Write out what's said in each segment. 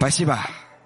Спасибо.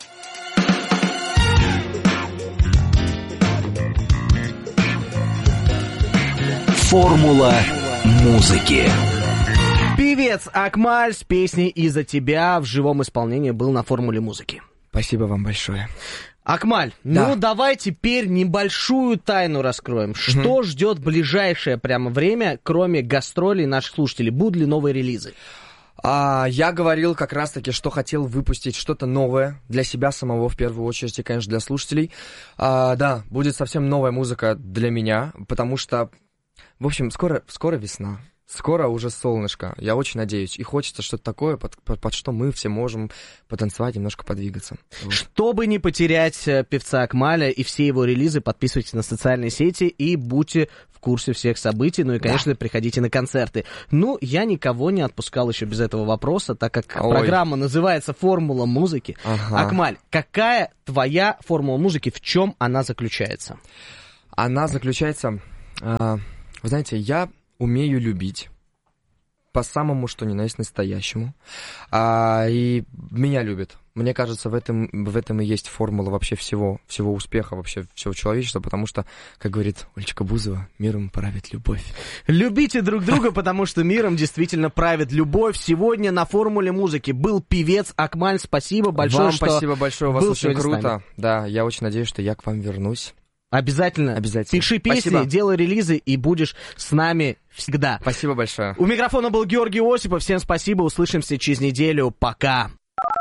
Формула музыки. Певец Акмаль с песней «Из-за тебя» в живом исполнении был на «Формуле музыки». Спасибо вам большое. Акмаль, да. Давай теперь небольшую тайну раскроем. Что ждет ближайшее прямо время, кроме гастролей наших слушателей? Будут ли новые релизы? Я говорил как раз-таки, что хотел выпустить что-то новое для себя самого, в первую очередь, и, конечно, для слушателей. Да, будет совсем новая музыка для меня, потому что, в общем, скоро весна. Скоро уже солнышко, я очень надеюсь. И хочется что-то такое, под что мы все можем потанцевать, немножко подвигаться. Вот. Чтобы не потерять певца Акмаля и все его релизы, подписывайтесь на социальные сети и будьте в курсе всех событий. Ну и, конечно, приходите на концерты. Я никого не отпускал еще без этого вопроса, так как программа называется «Формула музыки». Ага. Акмаль, какая твоя формула музыки, в чем она заключается? Она заключается... вы знаете, я... умею любить по самому, что ни на есть, настоящему. И меня любят. Мне кажется, в этом и есть формула вообще всего успеха, вообще всего человечества, потому что, как говорит Олечка Бузова, миром правит любовь. Любите друг друга, потому что миром действительно правит любовь. Сегодня на «Формуле музыки» был певец Акмаль. Спасибо большое, вам спасибо большое, у вас очень круто. Да, я очень надеюсь, что я к вам вернусь. Обязательно. Пиши песни, спасибо. Делай релизы и будешь с нами всегда. Спасибо большое. У микрофона был Георгий Осипов. Всем спасибо. Услышимся через неделю. Пока.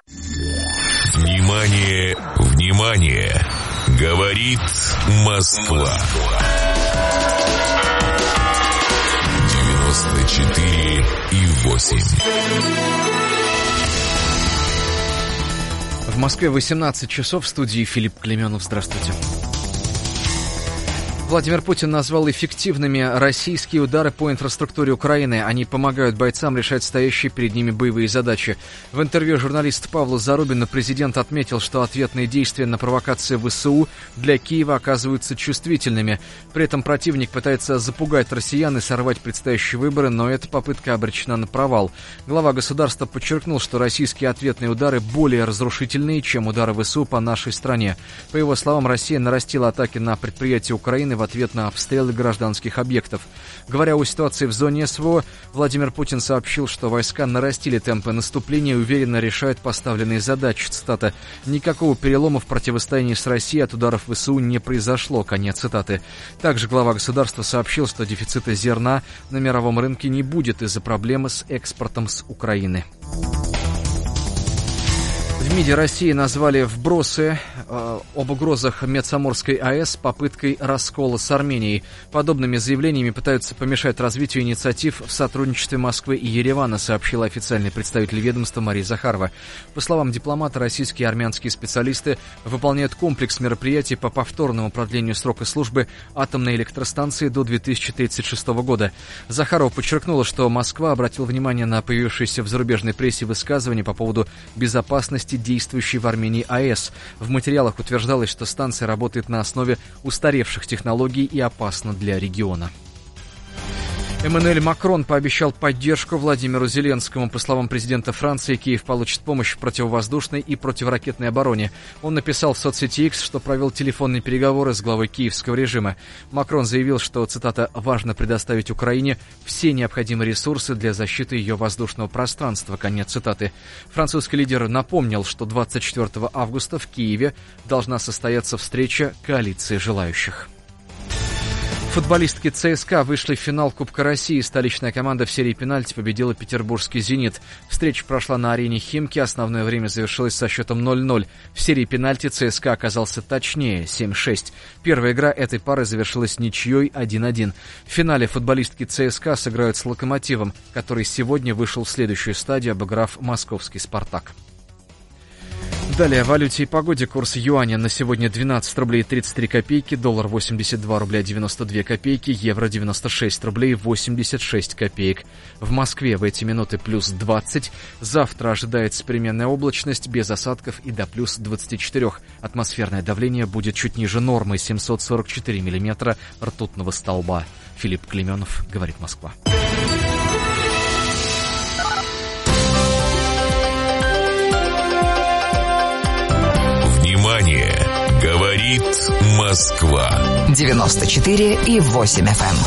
Внимание, внимание. Говорит Москва. 94,8. В Москве 18 часов, в студии Филипп Клеменов. Здравствуйте. Владимир Путин назвал эффективными российские удары по инфраструктуре Украины. Они помогают бойцам решать стоящие перед ними боевые задачи. В интервью журналисту Павлу Зарубину президент отметил, что ответные действия на провокации ВСУ для Киева оказываются чувствительными. При этом противник пытается запугать россиян и сорвать предстоящие выборы, но эта попытка обречена на провал. Глава государства подчеркнул, что российские ответные удары более разрушительные, чем удары ВСУ по нашей стране. По его словам, Россия нарастила атаки на предприятия Украины в ответ на обстрелы гражданских объектов. Говоря о ситуации в зоне СВО, Владимир Путин сообщил, что войска нарастили темпы наступления и уверенно решают поставленные задачи. Цитата: «Никакого перелома в противостоянии с Россией от ударов ВСУ не произошло». Конец цитаты. Также глава государства сообщил, что дефицита зерна на мировом рынке не будет из-за проблемы с экспортом с Украины. В МИДе России назвали вбросы об угрозах Медсаморской АЭС попыткой раскола с Арменией. Подобными заявлениями пытаются помешать развитию инициатив в сотрудничестве Москвы и Еревана, сообщила официальный представитель ведомства Мария Захарова. По словам дипломата, российские и армянские специалисты выполняют комплекс мероприятий по повторному продлению срока службы атомной электростанции до 2036 года. Захарова подчеркнула, что Москва обратила внимание на появившиеся в зарубежной прессе высказывания по поводу безопасности действующей в Армении АЭС. В материалах утверждалось, что станция работает на основе устаревших технологий и опасна для региона. Эммануэль Макрон пообещал поддержку Владимиру Зеленскому. По словам президента Франции, Киев получит помощь в противовоздушной и противоракетной обороне. Он написал в соцсети X, что провел телефонные переговоры с главой киевского режима. Макрон заявил, что, цитата, «важно предоставить Украине все необходимые ресурсы для защиты ее воздушного пространства». Конец цитаты. Французский лидер напомнил, что 24 августа в Киеве должна состояться встреча коалиции желающих. Футболистки ЦСКА вышли в финал Кубка России. Столичная команда в серии пенальти победила петербургский «Зенит». Встреча прошла на арене «Химки». Основное время завершилось со счетом 0-0. В серии пенальти ЦСКА оказался точнее — 7-6. Первая игра этой пары завершилась ничьей 1-1. В финале футболистки ЦСКА сыграют с «Локомотивом», который сегодня вышел в следующую стадию, обыграв московский «Спартак». Далее о валюте и погоде. Курс юаня на сегодня 12 рублей 33 копейки, доллар 82 рубля 92 копейки, евро 96 рублей 86 копеек. В Москве в эти минуты плюс 20. Завтра ожидается переменная облачность без осадков и до плюс 24. Атмосферное давление будет чуть ниже нормы — 744 миллиметра ртутного столба. Филипп Клеменов, говорит Москва. Москва 94,8 FM.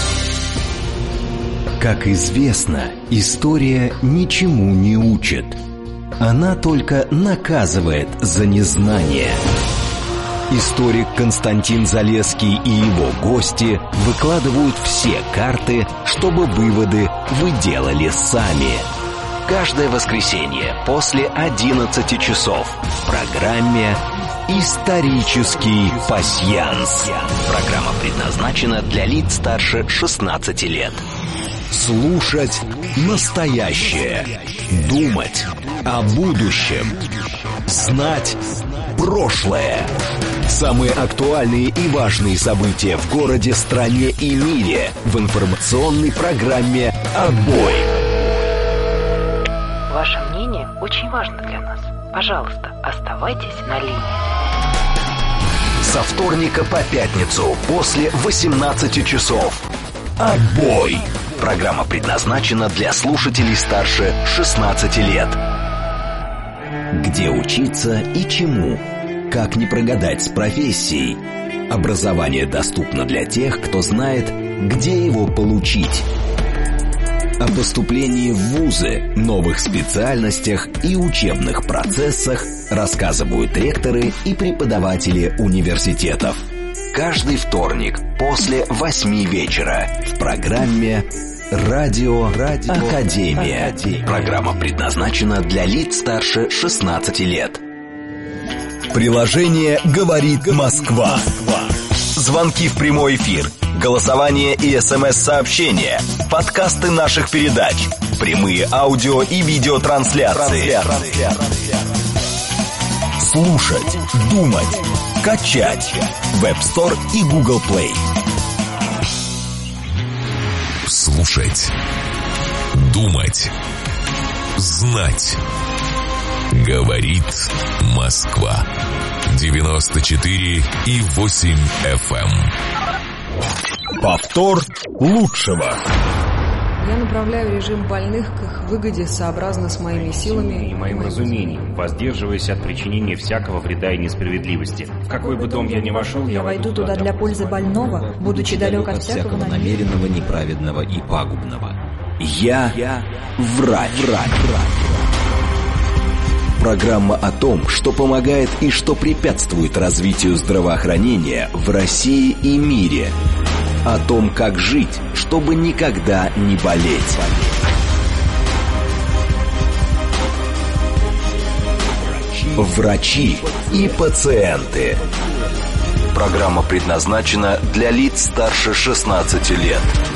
Как известно, история ничему не учит. Она только наказывает за незнание. Историк Константин Залесский и его гости выкладывают все карты, чтобы выводы вы делали сами. Каждое воскресенье после 11 часов в программе «Исторический пасьянс». Программа предназначена для лиц старше 16 лет. Слушать настоящее. Думать о будущем. Знать прошлое. Самые актуальные и важные события в городе, стране и мире в информационной программе «Отбой». Ваше мнение очень важно для нас. Пожалуйста, оставайтесь на линии. Со вторника по пятницу после 18 часов. «Отбой». Программа предназначена для слушателей старше 16 лет. Где учиться и чему? Как не прогадать с профессией? Образование доступно для тех, кто знает, где его получить. О поступлении в вузы, новых специальностях и учебных процессах рассказывают ректоры и преподаватели университетов. Каждый вторник после 8 вечера в программе «Радио Академия». Программа предназначена для лиц старше 16 лет. Приложение «Говорит Москва». Звонки в прямой эфир, голосование и СМС-сообщения, подкасты наших передач, прямые аудио и видеотрансляции. Слушать, думать, качать. Web Store и Google Play. Слушать, думать, знать. Говорит Москва 94,8 FM. Повтор лучшего. Я направляю режим больных к их выгоде сообразно с моими силами и моим разумением, воздерживаясь от причинения всякого вреда и несправедливости. В какой бы дом я ни вошел, я войду туда для пользы больного, будучи далек от всякого намеренного, неправедного и пагубного. Я врач. Программа о том, что помогает и что препятствует развитию здравоохранения в России и мире. О том, как жить, чтобы никогда не болеть. Врачи и пациенты. Программа предназначена для лиц старше 16 лет.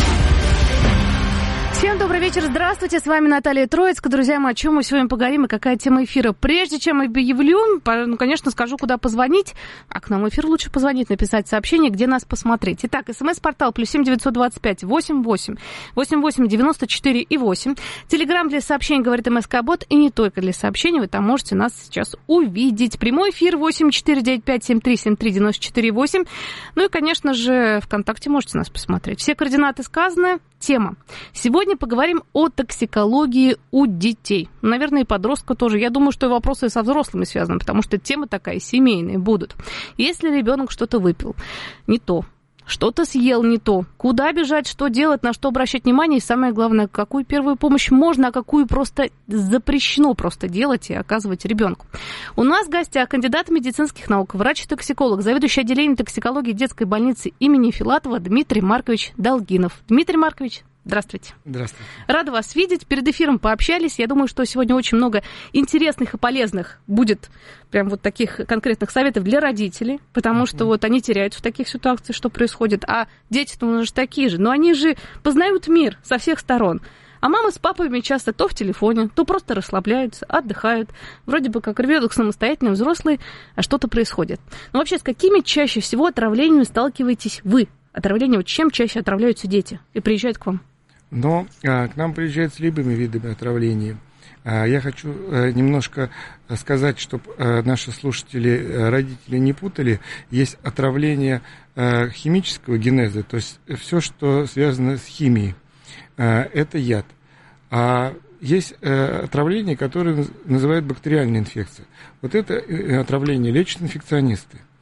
Всем добрый вечер, здравствуйте, с вами Наталья Троицкая. Друзья мои, о чем мы сегодня поговорим и какая тема эфира? Прежде чем объявлю, конечно, скажу, куда позвонить. А к нам в эфир лучше позвонить, написать сообщение, где нас посмотреть. Итак, смс-портал +7 925 88 88 94 и 8. Телеграм для сообщений говорит МСК-бот, и не только для сообщений, вы там можете нас сейчас увидеть. Прямой эфир 8495 73 73 94 8. Ну и, конечно же, ВКонтакте можете нас посмотреть. Все координаты сказаны. Тема. Сегодня поговорим о токсикологии у детей. Наверное, и подростка тоже. Я думаю, что и вопросы со взрослыми связаны, потому что тема такая, семейные будут. Если ребенок что-то выпил, не то, что-то съел не то, куда бежать, что делать, на что обращать внимание, и самое главное, какую первую помощь можно, а какую просто запрещено просто делать и оказывать ребенку. У нас в гостях кандидат медицинских наук, врач-токсиколог, заведующий отделением токсикологии детской больницы имени Филатова Дмитрий Маркович Долгинов. Дмитрий Маркович, здравствуйте. Здравствуйте. Рада вас видеть. Перед эфиром пообщались. Я думаю, что сегодня очень много интересных и полезных будет прям вот таких конкретных советов для родителей, потому что вот они теряются в таких ситуациях, что происходит. А дети-то у нас же такие же. Но они же познают мир со всех сторон. А мамы с папами часто то в телефоне, то просто расслабляются, отдыхают. Вроде бы как ребенок самостоятельный, взрослый, а что-то происходит. Но вообще, с какими чаще всего отравлениями сталкиваетесь вы? Отравление, вот чем чаще отравляются дети и приезжают к вам? Но к нам приезжают с любыми видами отравления. Я хочу немножко сказать, чтобы наши слушатели, родители не путали. Есть отравление химического генеза, то есть все, что связано с химией. Это яд. А есть отравление, которое называют бактериальной инфекцией. Вот это отравление лечат инфекционисты.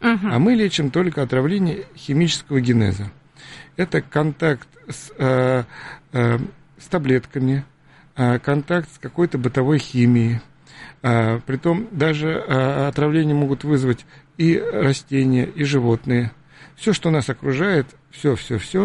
А мы лечим только отравление химического генеза. Это контакт с таблетками, контакт с какой-то бытовой химией. Притом даже отравление могут вызвать и растения, и животные. Все, что нас окружает, все,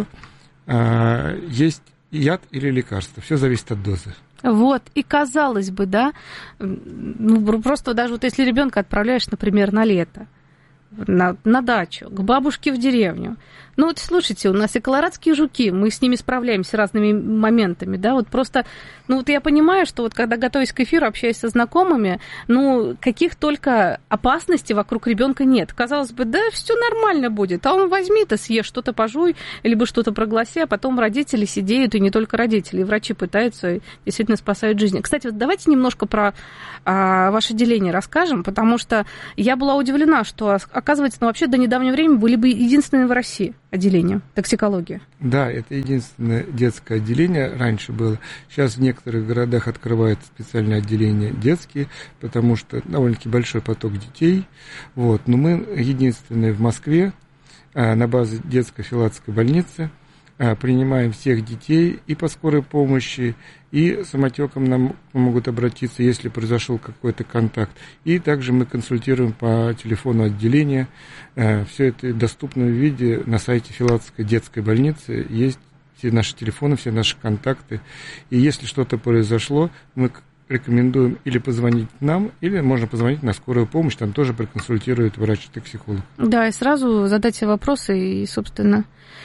есть яд или лекарство. Все зависит от дозы. Вот, и казалось бы, да, ну, просто даже вот если ребенка отправляешь, например, на лето, на дачу, к бабушке в деревню. Ну вот слушайте, у нас и колорадские жуки, мы с ними справляемся разными моментами, да, вот просто, ну вот я понимаю, что вот когда готовюсь к эфиру, общаюсь со знакомыми, ну каких только опасностей вокруг ребенка нет. Казалось бы, да, все нормально будет, а он возьми-то, съешь что-то, пожуй, либо что-то прогласи, а потом родители сидеют, и не только родители, и врачи пытаются, и действительно спасают жизни. Кстати, вот давайте немножко про ваше отделение расскажем, потому что я была удивлена, что, оказывается, ну вообще до недавнего времени были бы единственные в России отделение токсикологии. Да, это единственное детское отделение раньше было. Сейчас в некоторых городах открывают специальные отделения детские, потому что довольно-таки большой поток детей. Вот. Но мы единственные в Москве на базе детской филатской больницы принимаем всех детей и по скорой помощи, и самотеком нам могут обратиться, если произошел какой-то контакт. И также мы консультируем по телефону отделения. Все это доступно в виде на сайте Филатской детской больницы. Есть все наши телефоны, все наши контакты. И если что-то произошло, мы рекомендуем или позвонить нам, или можно позвонить на скорую помощь, там тоже проконсультирует врач-токсиколог. Да, и сразу задать все вопросы и, собственно,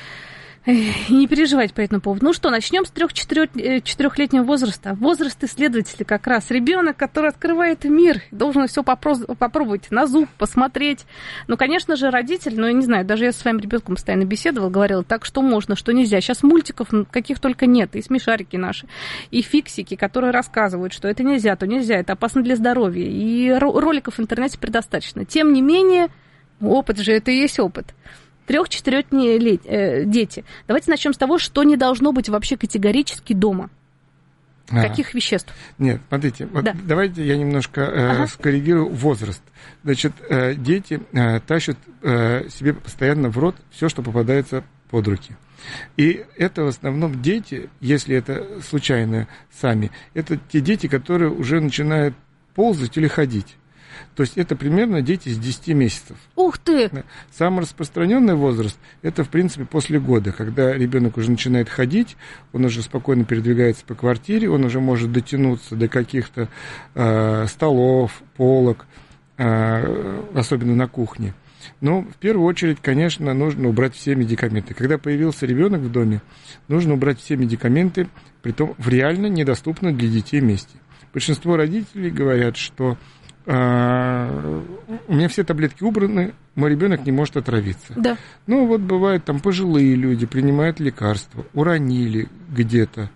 не переживать по этому поводу. Ну что, начнем с 3-4-летнего возраста. Возраст исследователя как раз. Ребенок, который открывает мир, должен все попробовать на зуб, посмотреть. Ну, конечно же, родитель, ну, я не знаю, даже я со своим ребенком постоянно беседовала, говорила, так, что можно, что нельзя. Сейчас мультиков каких только нет, и смешарики наши, и фиксики, которые рассказывают, что это нельзя, то нельзя, это опасно для здоровья. И роликов в интернете предостаточно. Тем не менее, опыт же, это и есть опыт. 3-4-летние дети. Давайте начнем с того, что не должно быть вообще категорически дома. Каких веществ? Нет, смотрите, вот да. Давайте я немножко скоррегирую возраст. Значит, дети тащат себе постоянно в рот все, что попадается под руки. И это в основном дети, если это случайно сами, это те дети, которые уже начинают ползать или ходить. То есть это примерно дети с 10 месяцев. Ух ты! Самый распространенный возраст – это, в принципе, после года, когда ребенок уже начинает ходить, он уже спокойно передвигается по квартире, он уже может дотянуться до каких-то столов, полок, особенно на кухне. Но в первую очередь, конечно, нужно убрать все медикаменты. Когда появился ребенок в доме, нужно убрать все медикаменты, притом в реально недоступном для детей месте. Большинство родителей говорят, что у меня все таблетки убраны, мой ребенок не может отравиться. Да. Ну, вот бывает, там пожилые люди принимают лекарства, уронили где-то,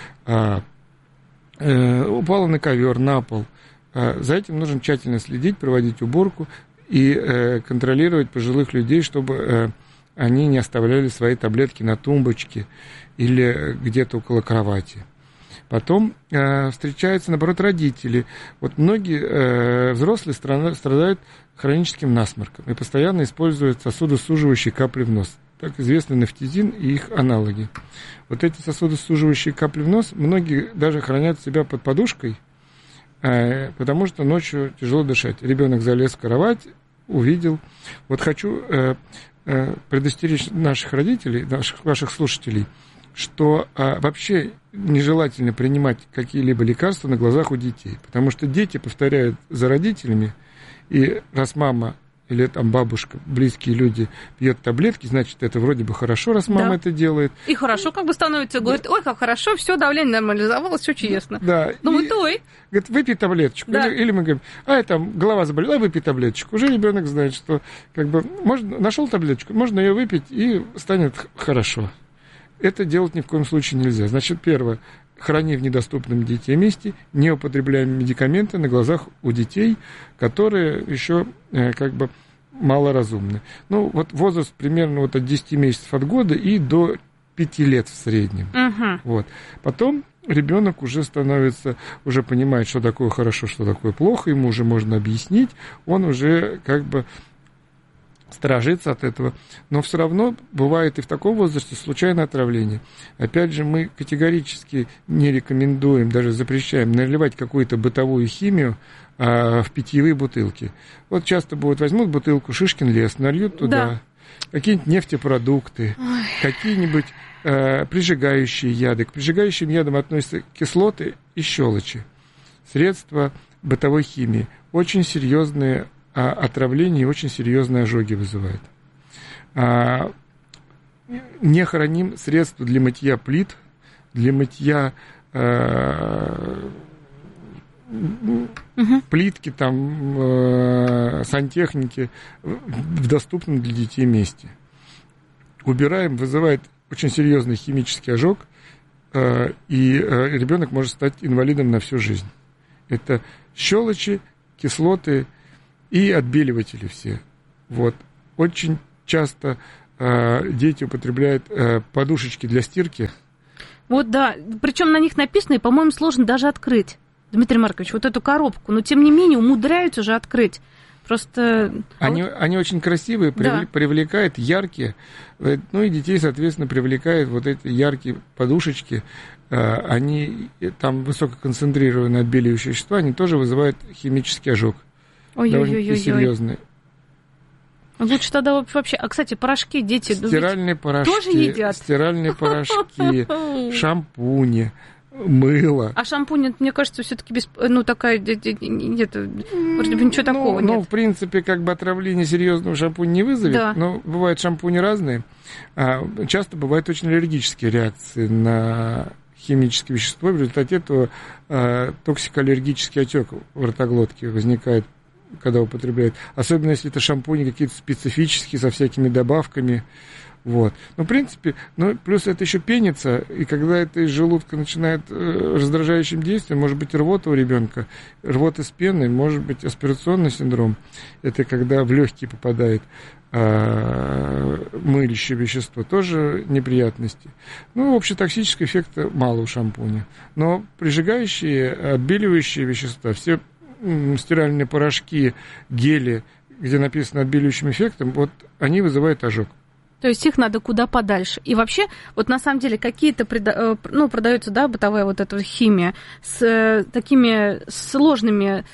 упало на ковер, на пол. За этим нужно тщательно следить, проводить уборку и контролировать пожилых людей, чтобы они не оставляли свои таблетки на тумбочке или где-то около кровати. Потом встречаются, наоборот, родители. Вот многие взрослые страдают хроническим насморком и постоянно используют сосудосуживающие капли в нос. Так известны нафтизин и их аналоги. Вот эти сосудосуживающие капли в нос многие даже хранят себя под подушкой, потому что ночью тяжело дышать. Ребенок залез в кровать, увидел. Вот хочу предостеречь наших родителей, ваших слушателей, что вообще нежелательно принимать какие-либо лекарства на глазах у детей, потому что дети повторяют за родителями, и раз мама или там бабушка, близкие люди пьет таблетки, значит, это вроде бы хорошо, раз мама это делает. И хорошо как бы становится, говорит, ой, как хорошо, все, давление нормализовалось, все чудесно. Да. Думаю, ой. Говорит, выпей таблеточку. Да. Или мы говорим, там голова заболела, выпей таблеточку. Уже ребенок знает, что как бы нашел таблеточку, можно ее выпить, и станет хорошо. Это делать ни в коем случае нельзя. Значит, первое, храни в недоступном детей месте, не употребляем медикаменты на глазах у детей, которые еще как бы малоразумны. Ну, вот возраст примерно вот от 10 месяцев от года и до 5 лет в среднем. Вот. Потом ребенок уже становится, уже понимает, что такое хорошо, что такое плохо, ему уже можно объяснить, он уже как бы сторожиться от этого, но все равно бывает и в таком возрасте случайное отравление. Опять же, мы категорически не рекомендуем, даже запрещаем наливать какую-то бытовую химию в питьевые бутылки. Вот часто возьмут бутылку Шишкин лес, нальют туда какие-нибудь нефтепродукты, какие-нибудь прижигающие яды. К прижигающим ядам относятся кислоты и щелочи. Средства бытовой химии. Очень серьезные отравление и очень серьезные ожоги вызывает. Не храним средства для мытья плит, для мытья плитки, там, сантехники в доступном для детей месте. Убираем, вызывает очень серьезный химический ожог, и ребенок может стать инвалидом на всю жизнь. Это щелочи, кислоты и отбеливатели все. Вот. Очень часто дети употребляют подушечки для стирки. Вот да, причем на них написано, и, по-моему, сложно даже открыть. Дмитрий Маркович, вот эту коробку, но тем не менее умудряются же открыть. Просто... Они очень красивые, привлекают, яркие. Ну и детей, соответственно, привлекают вот эти яркие подушечки. Они там высококонцентрированные отбеливающие вещества, они тоже вызывают химический ожог. Довольно серьезный. Лучше тогда вообще... А, кстати, порошки дети стиральные порошки, тоже едят? Стиральные порошки, шампуни, мыло. А шампунь, мне кажется, все-таки такая... Нет, вроде бы ничего такого нет. Ну, в принципе, как бы отравление серьезного шампуня не вызовет, но бывают шампуни разные. Часто бывают очень аллергические реакции на химические вещества. В результате этого токсикоаллергический отек в ротоглотке возникает, когда употребляют. Особенно, если это шампуни какие-то специфические, со всякими добавками. Вот. Но, в принципе, плюс это еще пенится, и когда это из желудка начинает раздражающим действием, может быть рвота у ребенка, рвота с пеной, может быть аспирационный синдром. Это когда в легкие попадает мылящее вещество, тоже неприятности. Общетоксического эффекта мало у шампуня. Но прижигающие, отбеливающие вещества, все стиральные порошки, гели, где написано отбеливающим эффектом, вот они вызывают ожог. То есть их надо куда подальше. И вообще, вот на самом деле, какие-то продаются, бытовая вот эта химия с такими сложными,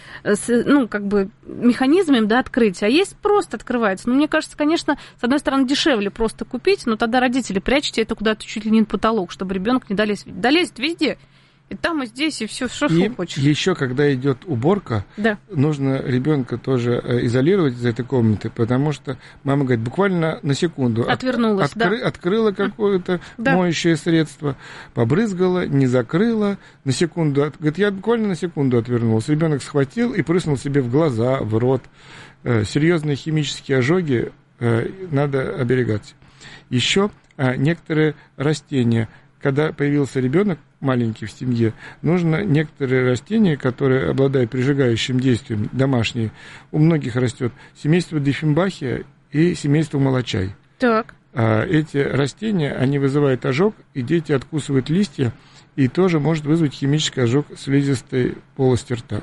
механизмами, открытия. А есть просто открывается. Мне кажется, конечно, с одной стороны, дешевле просто купить, но тогда родители, прячьте это куда-то чуть ли не на потолок, чтобы ребенок не долез. Долезет везде. И там, и здесь, и все, что хочешь. Еще, когда идет уборка, нужно ребенка тоже изолировать из этой комнаты, потому что мама говорит, буквально на секунду отвернулась, открыла какое-то моющее средство, побрызгала, не закрыла, на секунду, говорит, я буквально на секунду отвернулась. Ребенок схватил и прыснул себе в глаза, в рот. Серьезные химические ожоги, надо оберегаться. Еще некоторые растения, когда появился ребенок маленький в семье, нужно некоторые растения, которые обладают прижигающим действием, домашние, у многих растет семейство диффенбахия и семейство молочай. Так. Эти растения, они вызывают ожог, и дети откусывают листья, и тоже может вызвать химический ожог слизистой полости рта.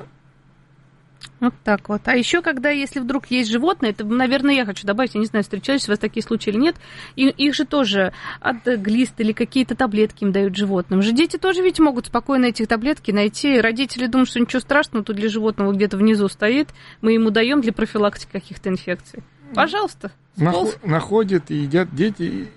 Вот так вот. А еще, если вдруг есть животные, это, наверное, я хочу добавить, я не знаю, встречались у вас такие случаи или нет, и их же тоже от глист или какие-то таблетки им дают животным. Же дети тоже ведь могут спокойно эти таблетки найти. Родители думают, что ничего страшного, тут для животного где-то внизу стоит, мы ему даем для профилактики каких-то инфекций. Пожалуйста. Находят и едят дети,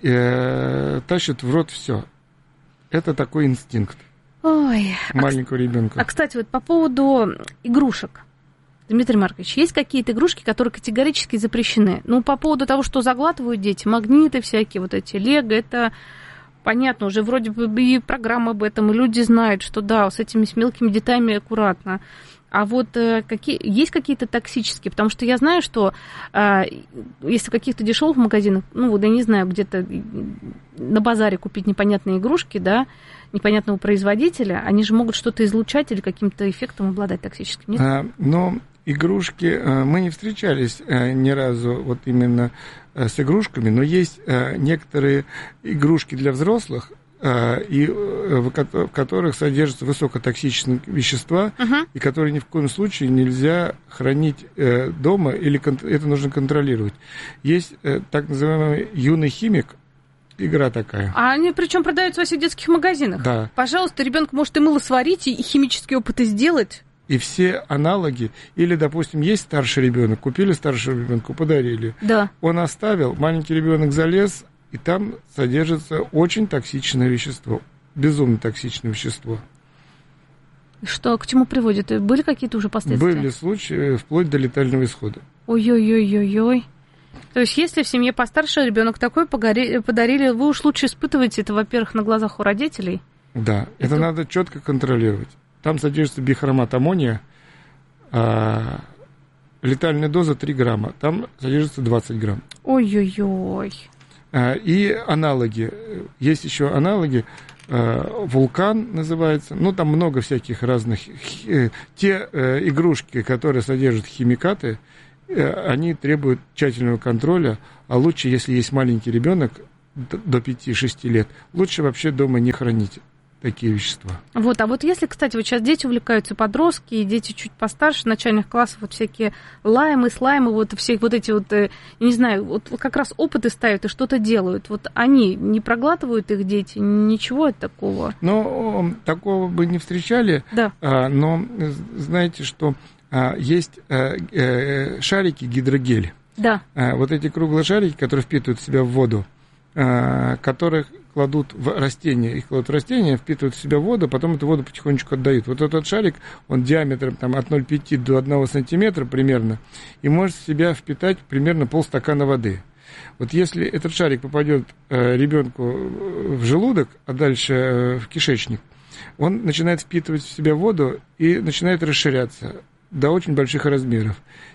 тащат в рот все. Это такой инстинкт маленького ребенка. А, кстати, вот по поводу игрушек. Дмитрий Маркович, есть какие-то игрушки, которые категорически запрещены? По поводу того, что заглатывают дети, магниты всякие, вот эти лего, это понятно, уже вроде бы и программа об этом, и люди знают, что с этими мелкими деталями аккуратно. А вот есть какие-то токсические? Потому что я знаю, что если в каких-то дешевых магазинах, я не знаю, где-то на базаре купить непонятные игрушки, непонятного производителя, они же могут что-то излучать или каким-то эффектом обладать токсическим, нет? Но игрушки, мы не встречались ни разу именно с игрушками, но есть некоторые игрушки для взрослых, и в которых содержатся высокотоксичные вещества, и которые ни в коем случае нельзя хранить дома, или это нужно контролировать. Есть так называемый юный химик, игра такая. А они причем продаются во всех детских магазинах? Да. Пожалуйста, ребенок может и мыло сварить, и химические опыты сделать. И все аналоги, или, допустим, есть старший ребенок, купили старшему ребенку, подарили. Да. Он оставил, маленький ребенок залез, и там содержится очень токсичное вещество, безумно токсичное вещество. Что, к чему приводит? Были какие-то уже последствия? Были случаи вплоть до летального исхода. Ой-ой-ой-ой-ой. То есть, если в семье постарше ребенок такой подарили, вы уж лучше испытываете это, во-первых, на глазах у родителей. Да, это надо четко контролировать. Там содержится бихромат аммония, летальная доза 3 грамма, там содержится 20 грамм. Ой-ой-ой. И аналоги. Есть еще аналоги. Вулкан называется. Ну, там много всяких разных. Те игрушки, которые содержат химикаты, они требуют тщательного контроля. А лучше, если есть маленький ребенок до 5-6 лет, лучше вообще дома не хранить такие вещества. Вот, а вот если, кстати, вот сейчас дети увлекаются, подростки, и дети чуть постарше, начальных классов, вот всякие лаймы, слаймы, вот все вот эти вот, не знаю, вот как раз опыты ставят и что-то делают. Вот они не проглатывают их дети, ничего такого? Ну, такого бы не встречали, да. Но знаете, что есть шарики гидрогель. Да. Вот эти круглые шарики, которые впитывают в себя в воду, которых кладут в растения, их кладут в растения, впитывают в себя воду, потом эту воду потихонечку отдают. Вот этот шарик, он диаметром там, от 0,5 до 1 сантиметра примерно, и может в себя впитать примерно полстакана воды. Вот если этот шарик попадет ребенку в желудок, а дальше в кишечник, он начинает впитывать в себя воду и начинает расширяться до очень больших размеров.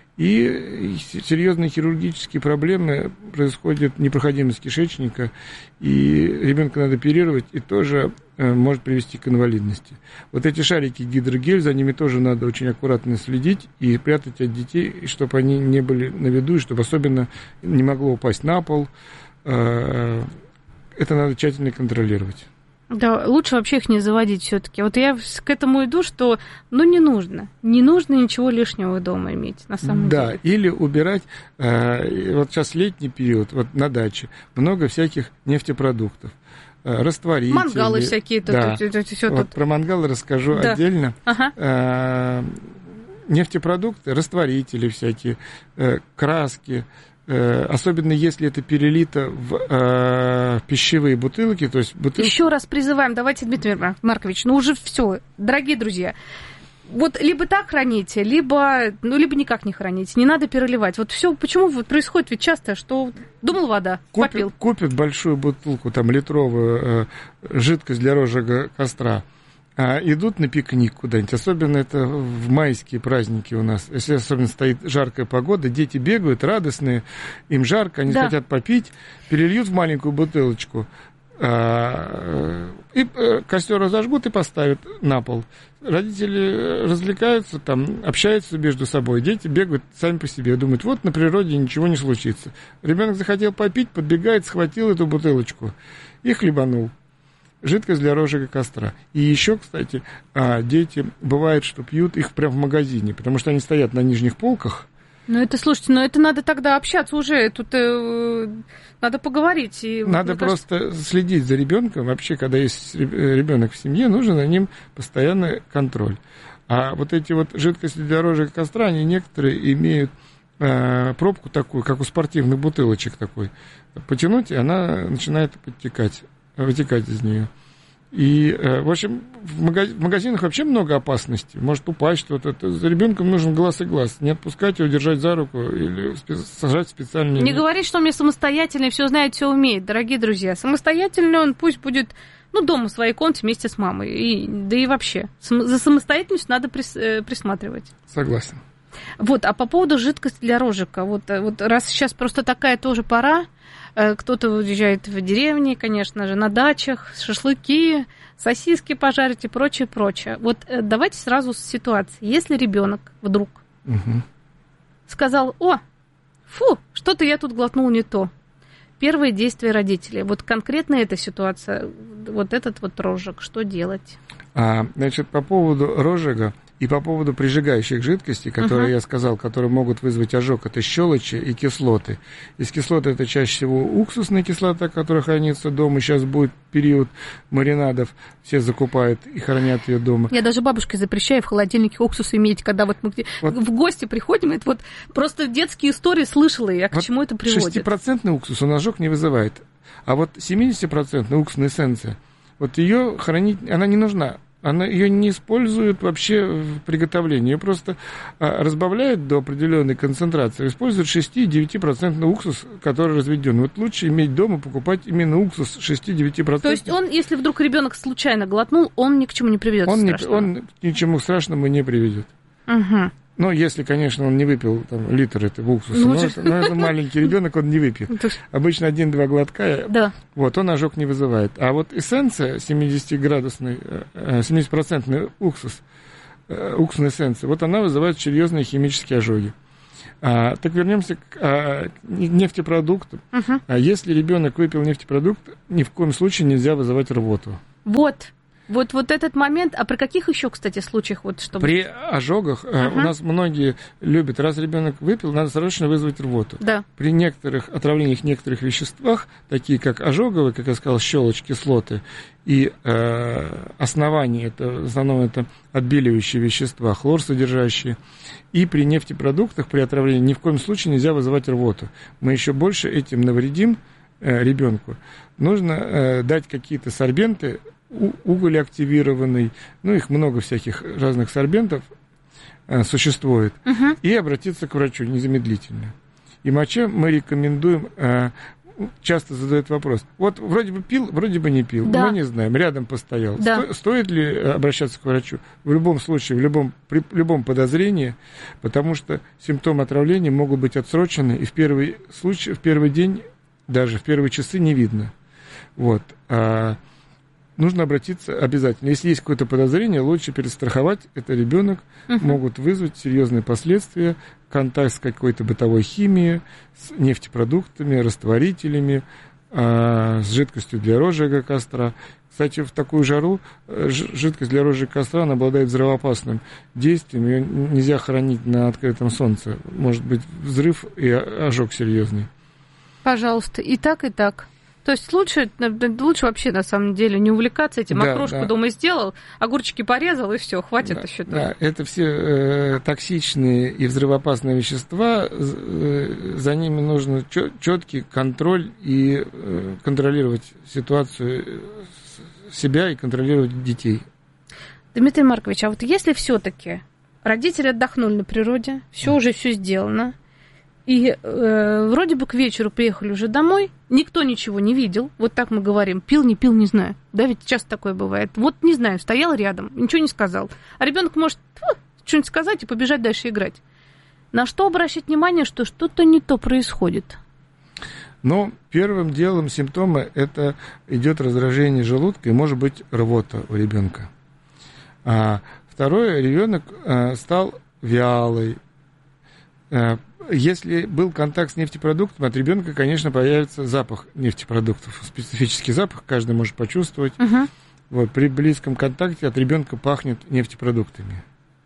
И серьезные хирургические проблемы происходят, непроходимость кишечника, и ребенка надо оперировать, и тоже может привести к инвалидности. Вот эти шарики гидрогель, за ними тоже надо очень аккуратно следить и прятать от детей, чтобы они не были на виду, и чтобы особенно не могло упасть на пол. Это надо тщательно контролировать. Да, лучше вообще их не заводить все-таки. Вот я к этому иду, что, не нужно. Не нужно ничего лишнего дома иметь, на самом деле. Да, или убирать, вот сейчас летний период, вот на даче, много всяких нефтепродуктов, растворители. Мангалы всякие. Да. Все вот про мангалы расскажу отдельно. Ага. Нефтепродукты, растворители всякие, краски. Особенно если это перелито в пищевые бутылки, то есть бутылки... Еще раз призываем, давайте, Дмитрий Маркович, уже все, дорогие друзья, вот либо так храните, либо никак не храните, не надо переливать. Вот все, почему вот происходит ведь часто, что думал вода, попил. Купят большую бутылку, там, литровую жидкость для розжига костра, идут на пикник куда-нибудь, особенно это в майские праздники у нас, если особенно стоит жаркая погода, дети бегают радостные, им жарко, они хотят попить, перельют в маленькую бутылочку, и костер разожгут и поставят на пол. Родители развлекаются, там, общаются между собой, дети бегают сами по себе, думают, вот на природе ничего не случится. Ребенок захотел попить, подбегает, схватил эту бутылочку и хлебанул. Жидкость для розжига костра. И еще, кстати, дети, бывает, что пьют их прямо в магазине, потому что они стоят на нижних полках. Слушайте, это надо тогда общаться уже, тут надо поговорить. Надо просто следить за ребенком. Вообще, когда есть ребенок в семье, нужен за ним постоянный контроль. А вот эти вот жидкости для розжига костра, они некоторые имеют пробку такую, как у спортивных бутылочек такой. Потянуть, и она начинает вытекать из нее. И, в общем, в магазинах вообще много опасностей. Может упасть что-то. За ребенком нужен глаз и глаз. Не отпускать его, держать за руку или сажать специальные... Не говорить, что он мне самостоятельный, все знает, все умеет, дорогие друзья. Самостоятельный он пусть будет, дома в своей комнате вместе с мамой. Да и вообще. За самостоятельностью надо присматривать. Согласен. Вот, а по поводу жидкости для розжига. Вот раз сейчас просто такая тоже пора, кто-то уезжает в деревни, конечно же, на дачах, шашлыки, сосиски пожарить и прочее. Вот давайте сразу с ситуации. Если ребенок вдруг сказал, что-то я тут глотнул не то. первые действия родителей. Вот конкретно эта ситуация, вот этот вот розжиг, что делать? Значит, по поводу розжига и по поводу прижигающих жидкостей, которые я сказал, которые могут вызвать ожог, это щелочи и кислоты. Из кислоты это чаще всего уксусная кислота, которая хранится дома. Сейчас будет период маринадов, все закупают и хранят ее дома. Я даже бабушке запрещаю в холодильнике уксус иметь, когда вот мы в гости приходим, это вот просто детские истории слышала я, к чему это приводит. 6% уксус он ожог не вызывает, а вот 70% уксусная эссенция, вот ее хранить, она не нужна. Ее не используют вообще в приготовлении. Ее просто разбавляют до определенной концентрации. Используют 6-9% уксус, который разведен. Вот лучше иметь дома, покупать именно уксус 6-9%. То есть он, если вдруг ребенок случайно глотнул, он ни к чему не приведет. Он ни к чему страшному не приведет. Угу. Ну, если, конечно, он не выпил литр этого уксуса. Но это маленький ребенок, он не выпьет. Обычно 1-2 глотка, вот, он ожог не вызывает. А вот эссенция 70% уксус, уксусная эссенция, вот она вызывает серьезные химические ожоги. Так вернемся к нефтепродуктам. Если ребенок выпил нефтепродукт, ни в коем случае нельзя вызывать рвоту. Вот этот момент, а при каких еще, кстати, случаях? Вот, чтобы... При ожогах у нас многие любят, раз ребенок выпил, надо срочно вызвать рвоту. Да. При некоторых отравлениях, некоторых веществах, такие как ожоговые, как я сказал, щелочь, кислоты, и основание, в основном это отбеливающие вещества, хлор содержащие, и при нефтепродуктах, при отравлении ни в коем случае нельзя вызывать рвоту. Мы еще больше этим навредим ребенку. Нужно дать какие-то сорбенты, уголь активированный, их много всяких разных сорбентов существует, и обратиться к врачу незамедлительно. И моче мы рекомендуем, часто задают вопрос, вот вроде бы пил, вроде бы не пил, мы не знаем, рядом постоял. Да. Стоит ли обращаться к врачу? В любом случае, при любом подозрении, потому что симптомы отравления могут быть отсрочены, и в первый день, даже в первые часы не видно. Вот. Нужно обратиться обязательно. Если есть какое-то подозрение, лучше перестраховать. Это ребенок, могут вызвать серьезные последствия, контакт с какой-то бытовой химией, с нефтепродуктами, растворителями, с жидкостью для розжига костра. Кстати, в такую жару жидкость для розжига костра, она обладает взрывоопасным действием. Ее нельзя хранить на открытом солнце. Может быть взрыв и ожог серьезный. Пожалуйста, и так, и так. То есть лучше вообще, на самом деле, не увлекаться этим. Окрошку дома сделал, огурчики порезал, и все, хватит еще. Да, это все токсичные и взрывоопасные вещества. За ними нужно четкий контроль и контролировать ситуацию себя и контролировать детей. Дмитрий Маркович, а вот если все-таки родители отдохнули на природе, уже все сделано, и вроде бы к вечеру приехали уже домой, никто ничего не видел, вот так мы говорим, пил, не знаю, да, ведь часто такое бывает, вот не знаю, стоял рядом, ничего не сказал, а ребенок может что-нибудь сказать и побежать дальше играть. На что обращать внимание, что что-то не то происходит? Но первым делом симптомы это идет раздражение желудка и может быть рвота у ребенка. Второе, ребенок стал вялый. Если был контакт с нефтепродуктом, от ребенка, конечно, появится запах нефтепродуктов. Специфический запах каждый может почувствовать. Вот, при близком контакте от ребенка пахнет нефтепродуктами.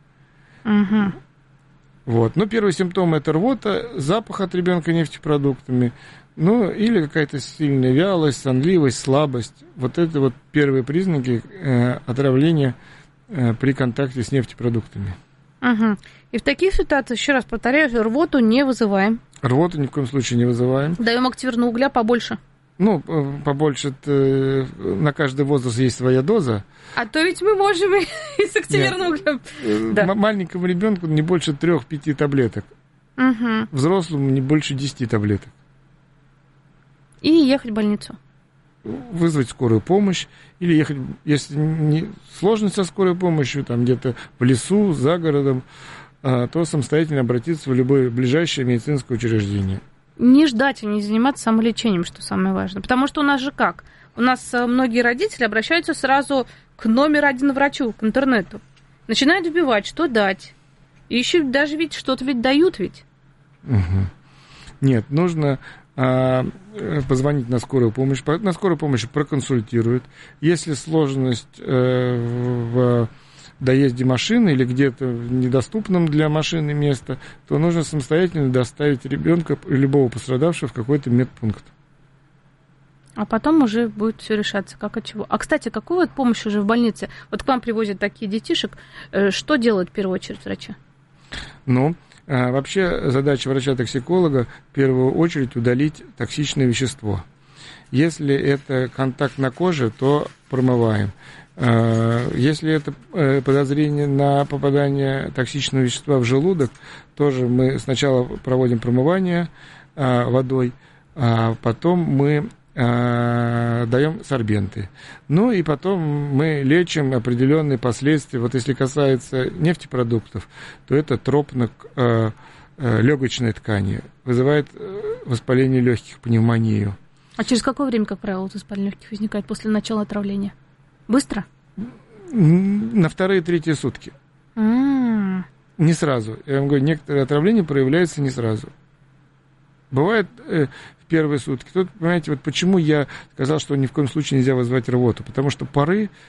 Вот. Но первые симптомы это рвота, запах от ребенка нефтепродуктами, или какая-то сильная вялость, сонливость, слабость. Вот это вот первые признаки отравления при контакте с нефтепродуктами. И в таких ситуациях, еще раз повторяю, рвоту не вызываем. Рвоту ни в коем случае не вызываем. Даем активированного угля побольше. Побольше, на каждый возраст есть своя доза. А то ведь мы можем и с активированным углем. Маленькому ребенку не больше 3-5 таблеток. Взрослому не больше 10 таблеток. И ехать в больницу. Вызвать скорую помощь, или ехать, если не сложность со скорой помощью, там где-то в лесу, за городом, то самостоятельно обратиться в любое ближайшее медицинское учреждение. Не ждать и не заниматься самолечением, что самое важное. Потому что у нас же как? У нас многие родители обращаются сразу к номер 1 врачу, к интернету. Начинают вбивать, что дать. И еще даже ведь что-то ведь дают ведь. Нет, нужно позвонить на скорую помощь. На скорую помощь проконсультируют. Если сложность в доезде машины или где-то в недоступном для машины место, то нужно самостоятельно доставить ребенка, любого пострадавшего, в какой-то медпункт. А потом уже будет все решаться, как от чего. А, кстати, какую вот помощь уже в больнице? Вот к вам привозят такие детишек. Что делают в первую очередь врачи? Ну, вообще задача врача-токсиколога в первую очередь удалить токсичное вещество. Если это контакт на коже, то промываем. Если это подозрение на попадание токсичного вещества в желудок, тоже мы сначала проводим промывание водой, а потом мы даем сорбенты. Ну и потом мы лечим определенные последствия. Вот если касается нефтепродуктов, то это тропник легочной ткани, вызывает воспаление легких, пневмонию. А через какое время, как правило, воспаление легких возникает после начала отравления? Быстро? На вторые-третьи сутки. Не сразу. Я вам говорю, некоторые отравления проявляются не сразу. Бывает в первые сутки. Тут, понимаете, вот почему я сказал, что ни в коем случае нельзя вызвать рвоту. Потому что пары